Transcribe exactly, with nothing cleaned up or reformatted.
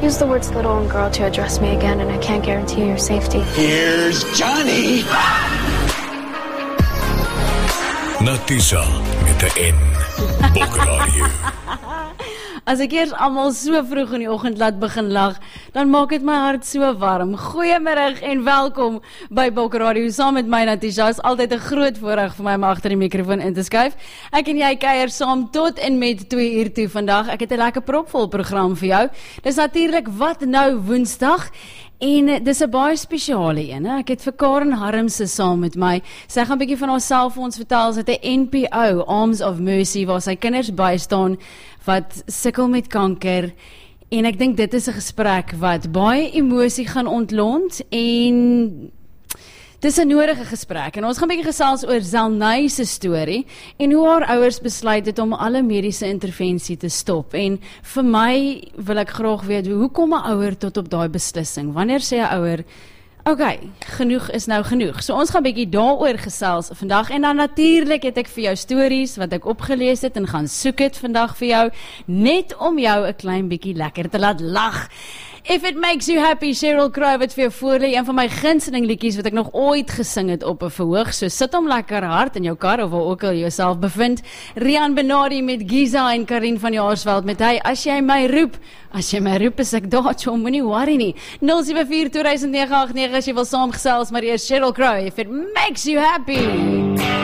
Use the words little and girl to address me again, and I can't guarantee your safety. Here's Johnny! Natisa met 'n N. Bokradio. As ek eers almal so vroeg in die oggend laat begin lag, dan maak dit my hart so warm. Goeiemiddag en welkom by Bokradio saam met my Natisha. Is altyd 'n groot voorreg vir my om agter die mikrofoon in te skuif. Ek en jy kuier saam tot en met twee uur toe vandag. Ek het 'n lekker propvol program vir jou. Dis natuurlik Wat Nou Woensdag. En dis 'n baie spesiale een. Ek het vir Karen Harmse saam met my. Sy gaan 'n bietjie van haarself vir ons vertel. Sy het 'n N P O, Arms of Mercy, waar sy kinders bystaan wat sukkel met kanker. En ek dink dit is 'n gesprek wat baie emosie gaan ontlont en dis 'n nodige gesprek. En ons gaan 'n bietjie gesels oor Zelnay se storie en hoe haar ouers besluit het om alle mediese intervensie te stop. En vir my wil ek graag weet, hoe kom 'n ouer tot op daai beslissing? Wanneer sê 'n ouer, okay, genoeg is nou genoeg. So ons gaan 'n bietjie daaroor gesels vandag. En dan natuurlik het ek vir jou stories wat ek opgelees het en gaan soek het vandag vir jou, net om jou 'n klein bietjie lekker te laat lag. If It Makes You Happy, Sheryl Crow wat vir jou voorlê, een van my gunsteling liedjies wat ek nog ooit gesing het op 'n verhoog. So sit hom lekker hard in jou kar of waar ook al jy jouself bevind. Rian Benardi met Giza en Karin van Jaarsveld met hy, as jy my roep, as jy my roep is ek daar, so moenie worry nie. nul sewe vier twee nege agt nege as jy wil saamgesels, maar eers Sheryl Crow, If It Makes You Happy.